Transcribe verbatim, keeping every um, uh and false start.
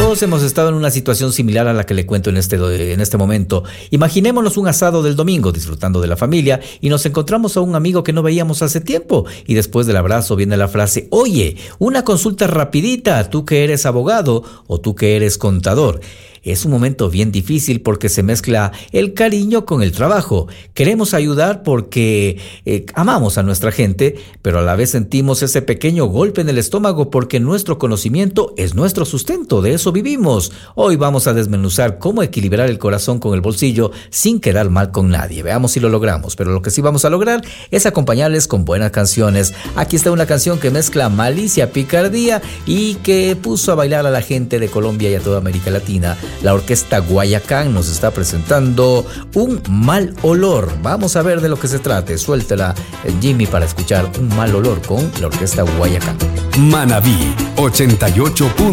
Todos hemos estado en una situación similar a la que le cuento en este, en este momento. Imaginémonos un asado del domingo, disfrutando de la familia, y nos encontramos a un amigo que no veíamos hace tiempo. Y después del abrazo viene la frase: oye, una consulta rapidita, tú que eres abogado o tú que eres contador. Es un momento bien difícil porque se mezcla el cariño con el trabajo. Queremos ayudar porque eh, amamos a nuestra gente, pero a la vez sentimos ese pequeño golpe en el estómago porque nuestro conocimiento es nuestro sustento, de eso vivimos. Hoy vamos a desmenuzar cómo equilibrar el corazón con el bolsillo sin quedar mal con nadie. Veamos si lo logramos, pero lo que sí vamos a lograr es acompañarles con buenas canciones. Aquí está una canción que mezcla malicia, picardía y que puso a bailar a la gente de Colombia y a toda América Latina. La orquesta Guayacán nos está presentando Un Mal Olor. Vamos a ver de lo que se trate. Suéltela, Jimmy, para escuchar Un Mal Olor con la orquesta Guayacán. Manabí ochenta y ocho.